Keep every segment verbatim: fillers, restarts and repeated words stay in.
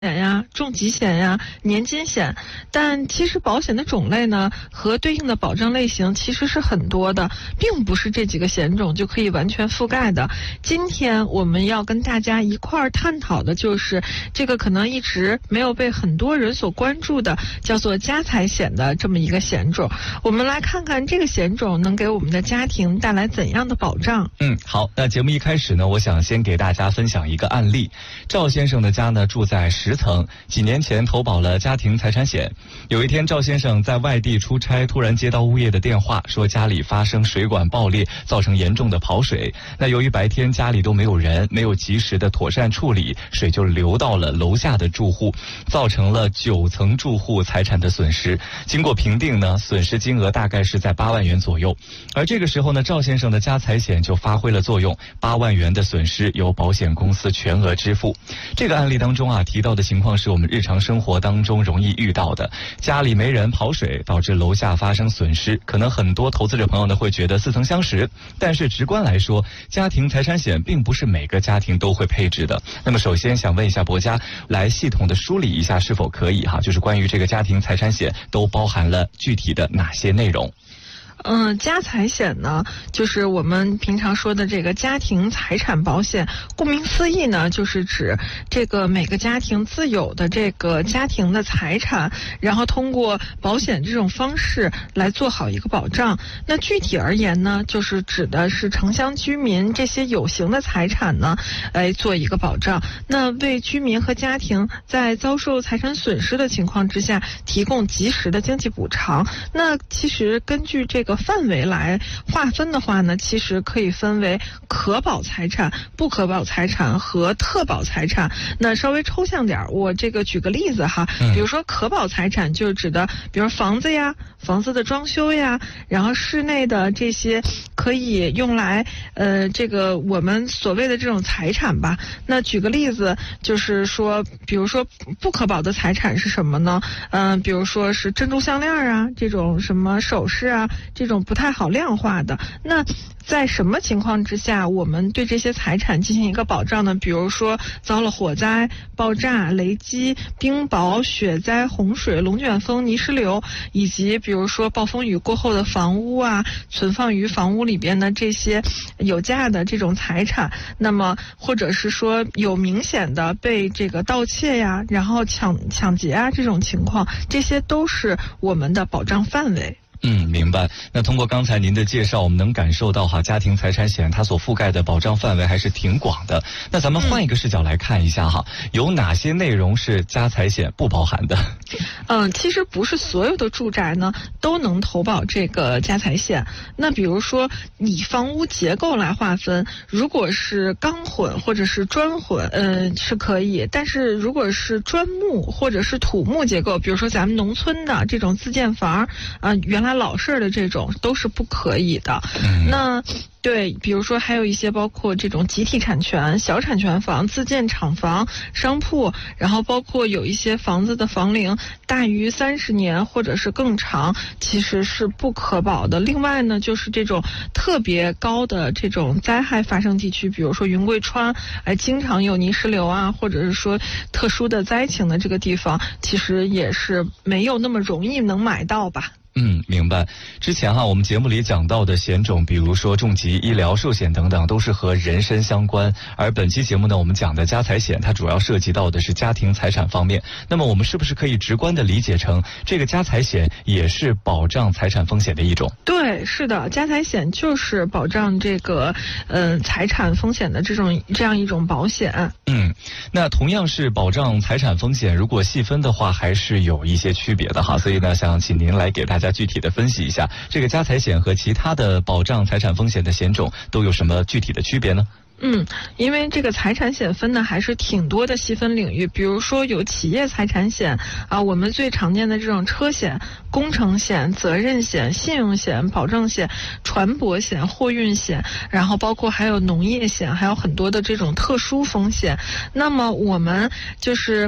险呀、重疾险呀、年金险，但其实保险的种类呢和对应的保障类型其实是很多的，并不是这几个险种就可以完全覆盖的。今天我们要跟大家一块儿探讨的就是这个可能一直没有被很多人所关注的，叫做家财险的这么一个险种。我们来看看这个险种能给我们的家庭带来怎样的保障。 嗯，好，那节目一开始呢，我想先给大家分享一个案例。赵先生的家呢住在十层，几年前投保了家庭财产险。有一天，赵先生在外地出差，突然接到物业的电话，说家里发生水管爆裂，造成严重的跑水。那由于白天家里都没有人，没有及时的妥善处理，水就流到了楼下的住户，造成了九层住户财产的损失。经过评定呢，损失金额大概是在八万元左右。而这个时候呢，赵先生的家财险就发挥了作用，八万元的损失由保险公司全额支付。这个案例当中啊，提到的情况是我们日常生活当中容易遇到的，家里没人跑水，导致楼下发生损失。可能很多投资者朋友呢会觉得似曾相识，但是直观来说，家庭财产险并不是每个家庭都会配置的。那么首先想问一下博佳，来系统的梳理一下是否可以哈？就是关于这个家庭财产险都包含了具体的哪些内容？ 嗯，家财险呢，就是我们平常说的这个家庭财产保险。顾名思义呢，就是指这个每个家庭自有的这个家庭的财产，然后通过保险这种方式来做好一个保障。那具体而言呢，就是指的是城乡居民这些有形的财产呢，来做一个保障。那为居民和家庭在遭受财产损失的情况之下，提供及时的经济补偿。那其实根据这个范围来划分的话呢，其实可以分为可保财产、不可保财产和特保财产。那稍微抽象点，我这个举个例子哈，比如说可保财产就指的，比如房子呀、房子的装修呀，然后室内的这些可以用来呃这个我们所谓的这种财产吧。那举个例子，就是说，比如说不可保的财产是什么呢？嗯、呃，比如说是珍珠项链啊，这种什么首饰啊。这种不太好量化的，那在什么情况之下我们对这些财产进行一个保障呢？比如说遭了火灾、爆炸、雷击、冰雹、雪灾、洪水、龙卷风、泥石流，以及比如说暴风雨过后的房屋啊，存放于房屋里边的这些有价的这种财产，那么或者是说有明显的被这个盗窃呀，然后抢抢劫啊这种情况，这些都是我们的保障范围。 嗯，明白。那通过刚才您的介绍，我们能感受到哈，家庭财产险它所覆盖的保障范围还是挺广的。那咱们换一个视角来看一下哈，嗯、有哪些内容是家财险不包含的？ 嗯，其实不是所有的住宅呢都能投保这个家财险。那比如说以房屋结构来划分，如果是钢混或者是砖混，嗯，是可以。但是如果是砖木或者是土木结构，比如说咱们农村的这种自建房，啊、呃，原来老式的这种都是不可以的。嗯、那对，比如说还有一些包括这种集体产权、小产权房、自建厂房、商铺，然后包括有一些房子的房龄大于三十年或者是更长，其实是不可保的。另外呢，就是这种特别高的这种灾害发生地区，比如说云贵川，哎，经常有泥石流啊，或者是说特殊的灾情的这个地方，其实也是没有那么容易能买到吧。 嗯，明白。之前哈，我们节目里讲到的险种，比如说重疾、医疗、寿险等等，都是和人身相关。而本期节目呢，我们讲的家财险，它主要涉及到的是家庭财产方面。那么我们是不是可以直观的理解成，这个家财险也是保障财产风险的一种？ 对，是的，家财险就是保障这个呃财产风险的这种这样一种保险。 嗯，那同样是保障财产风险，如果细分的话，还是有一些区别的哈。所以呢，想请您来给大家大家具体的分析一下，这个家财险和其他的保障财产风险的险种都有什么具体的区别呢？ 嗯，因为这个财产险分的还是挺多的细分领域，比如说有企业财产险啊，我们最常见的这种车险、工程险、责任险、信用险、保证险、船舶险、货运险，然后包括还有农业险，还有很多的这种特殊风险。那么我们就是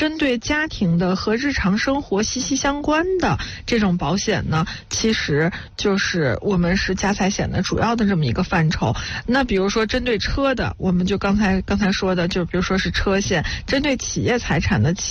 针对家庭的和日常生活息息相关的这种保险呢，其实就是我们是家财险的主要的这么一个范畴。那比如说针对车的，我们就刚才刚才说的，就比如说是车险；针对企业财产的